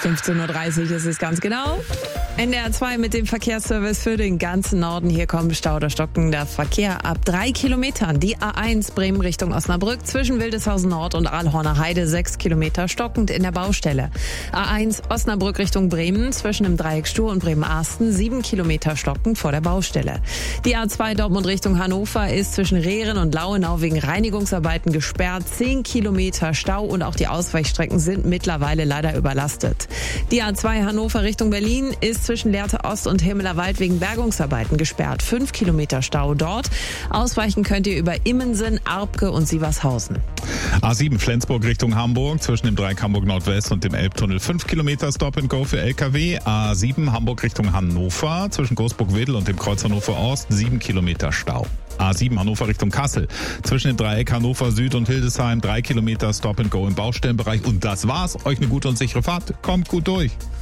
15.30 Uhr ist es ganz genau. NDR 2 mit dem Verkehrsservice für den ganzen Norden. Hier kommt Stau oder stockender Verkehr ab 3 Kilometern. Die A1 Bremen Richtung Osnabrück zwischen Wildeshausen Nord und Ahlhorner Heide 6 Kilometer stockend in der Baustelle. A1 Osnabrück Richtung Bremen zwischen dem Dreieck Stur und Bremen-Arsten 7 Kilometer stockend vor der Baustelle. Die A2 Dortmund Richtung Hannover ist zwischen Rehren und Lauenau wegen Reinigungsarbeiten gesperrt. 10 Kilometer Stau und auch die Ausweichstrecken sind mittlerweile leider überlastet. Die A2 Hannover Richtung Berlin ist zwischen Lehrte Ost und Himmeler Wald wegen Bergungsarbeiten gesperrt. 5 Kilometer Stau dort. Ausweichen könnt ihr über Immensen, Arbke und Sievershausen. A7 Flensburg Richtung Hamburg zwischen dem Dreieck Hamburg Nordwest und dem Elbtunnel 5 Kilometer Stop and Go für LKW. A7 Hamburg Richtung Hannover zwischen Großburg-Wedel und dem Kreuz Hannover Ost 7 Kilometer Stau. A7 Hannover Richtung Kassel zwischen dem Dreieck Hannover Süd und Hildesheim 3 Kilometer Stop and Go im Baustellenbereich. Und das war's. Euch eine gute und sichere Fahrt. Kommt gut durch.